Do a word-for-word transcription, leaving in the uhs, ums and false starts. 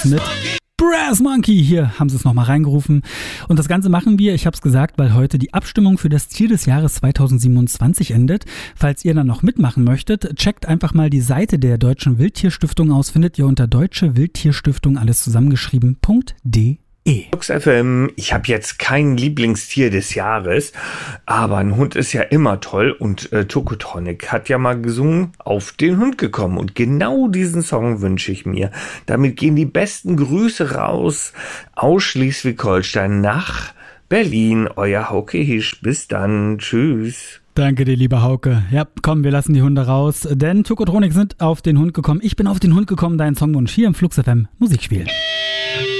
mit Brass Monkey. Hier haben sie es nochmal reingerufen. Und das Ganze machen wir, ich habe es gesagt, weil heute die Abstimmung für das Tier des Jahres zweitausendsiebenundzwanzig endet. Falls ihr dann noch mitmachen möchtet, checkt einfach mal die Seite der Deutschen Wildtierstiftung aus. Findet ihr unter Deutsche Wildtierstiftung, alles zusammengeschrieben.de. Flux F M, ich habe jetzt kein Lieblingstier des Jahres, aber ein Hund ist ja immer toll und äh, Tokotronic hat ja mal gesungen, auf den Hund gekommen, und genau diesen Song wünsche ich mir. Damit gehen die besten Grüße raus aus Schleswig-Holstein nach Berlin. Euer Hauke Hisch, bis dann, tschüss. Danke dir, lieber Hauke. Ja, komm, wir lassen die Hunde raus, denn Tokotronic sind auf den Hund gekommen. Ich bin auf den Hund gekommen, dein Songwunsch hier im Flux F M Musik spielen.